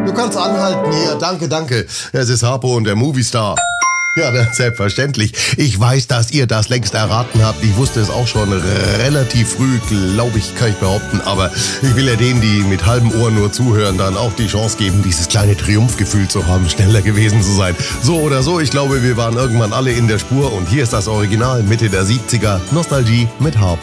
Du kannst anhalten hier. Danke, danke. Es ist Harpo und der Moviestar. Ja, selbstverständlich. Ich weiß, dass ihr das längst erraten habt. Ich wusste es auch schon relativ früh, glaube ich, kann ich behaupten. Aber ich will ja denen, die mit halbem Ohr nur zuhören, dann auch die Chance geben, dieses kleine Triumphgefühl zu haben, schneller gewesen zu sein. So oder so, ich glaube, wir waren irgendwann alle in der Spur. Und hier ist das Original, Mitte der 70er. Nostalgie mit Harpo.